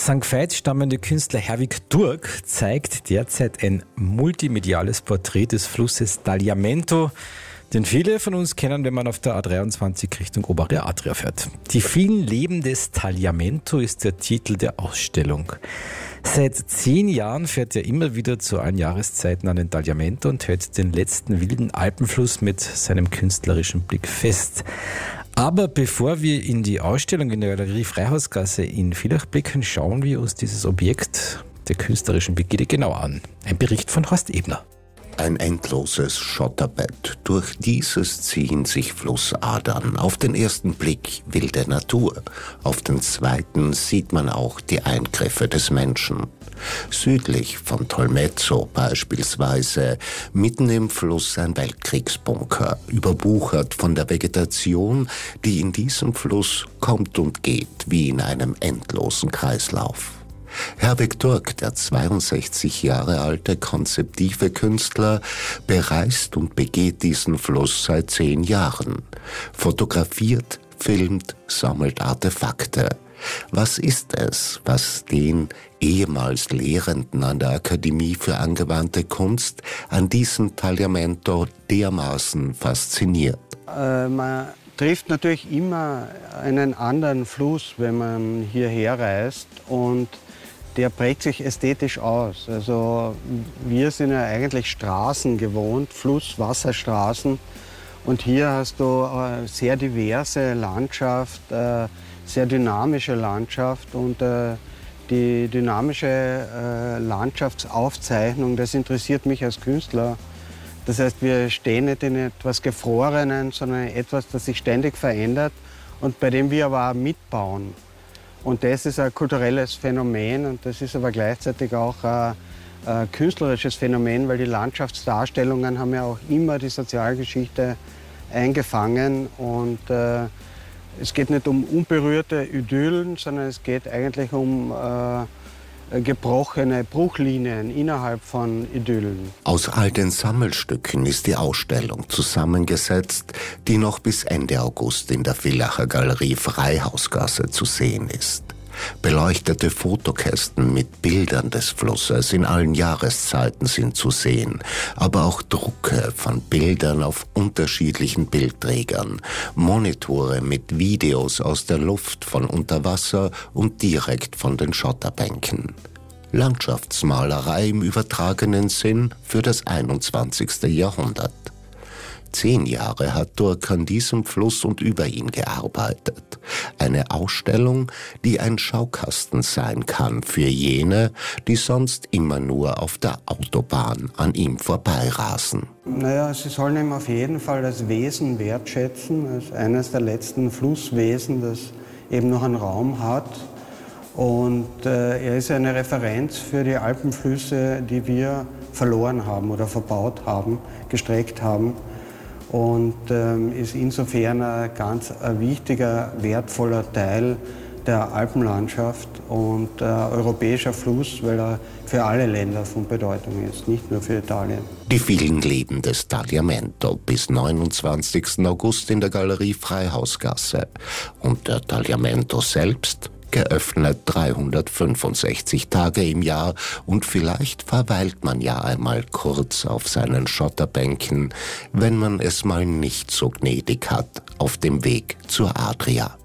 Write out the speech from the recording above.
St. Veit stammende Künstler Herwig Durk zeigt derzeit ein multimediales Porträt des Flusses Tagliamento, den viele von uns kennen, wenn man auf der A23 Richtung Obere Adria fährt. Die vielen Leben des Tagliamento ist der Titel der Ausstellung. Seit 10 Jahren fährt er immer wieder zu allen Jahreszeiten an den Tagliamento und hält den letzten wilden Alpenfluss mit seinem künstlerischen Blick fest. Aber bevor wir in die Ausstellung in der Galerie Freihausgasse in Villach blicken, schauen wir uns dieses Objekt der künstlerischen Begierde genauer an. Ein Bericht von Horst Ebner. Ein endloses Schotterbett. Durch dieses ziehen sich Flussadern. Auf den ersten Blick wilde Natur. Auf den zweiten sieht man auch die Eingriffe des Menschen. Südlich von Tolmezzo beispielsweise, mitten im Fluss ein Weltkriegsbunker, überwuchert von der Vegetation, die in diesem Fluss kommt und geht, wie in einem endlosen Kreislauf. Herwig Durk, der 62 Jahre alte konzeptive Künstler, bereist und begeht diesen Fluss seit 10 Jahren. Fotografiert, filmt, sammelt Artefakte. Was ist es, was den ehemals Lehrenden an der Akademie für angewandte Kunst an diesem Tagliamento dermaßen fasziniert? Man trifft natürlich immer einen anderen Fluss, wenn man hierher reist, und der prägt sich ästhetisch aus. Also wir sind ja eigentlich Straßen gewohnt, Fluss-Wasserstraßen. Und hier hast du eine sehr diverse Landschaft, sehr dynamische Landschaft. Und die dynamische Landschaftsaufzeichnung, das interessiert mich als Künstler. Das heißt, wir stehen nicht in etwas Gefrorenen, sondern etwas, das sich ständig verändert und bei dem wir aber auch mitbauen. Und das ist ein kulturelles Phänomen und das ist aber gleichzeitig auch ein künstlerisches Phänomen, weil die Landschaftsdarstellungen haben ja auch immer die Sozialgeschichte eingefangen. Und es geht nicht um unberührte Idyllen, sondern es geht eigentlich um gebrochene Bruchlinien innerhalb von Idyllen. Aus all den Sammelstücken ist die Ausstellung zusammengesetzt, die noch bis Ende August in der Villacher Galerie Freihausgasse zu sehen ist. Beleuchtete Fotokästen mit Bildern des Flusses in allen Jahreszeiten sind zu sehen, aber auch Drucke von Bildern auf unterschiedlichen Bildträgern, Monitore mit Videos aus der Luft, von unter Wasser und direkt von den Schotterbänken. Landschaftsmalerei im übertragenen Sinn für das 21. Jahrhundert. 10 Jahre hat Durk an diesem Fluss und über ihn gearbeitet. Eine Ausstellung, die ein Schaukasten sein kann für jene, die sonst immer nur auf der Autobahn an ihm vorbeirasen. Naja, sie sollen ihn auf jeden Fall als Wesen wertschätzen, als eines der letzten Flusswesen, das eben noch einen Raum hat. Und er ist eine Referenz für die Alpenflüsse, die wir verloren haben oder verbaut haben, gestreckt haben. Und ist insofern ein ganz wichtiger, wertvoller Teil der Alpenlandschaft und europäischer Fluss, weil er für alle Länder von Bedeutung ist, nicht nur für Italien. Die vielen Leben des Tagliamento bis 29. August in der Galerie Freihausgasse. Und der Tagliamento selbst? Geöffnet 365 Tage im Jahr und vielleicht verweilt man ja einmal kurz auf seinen Schotterbänken, wenn man es mal nicht so gnädig hat auf dem Weg zur Adria.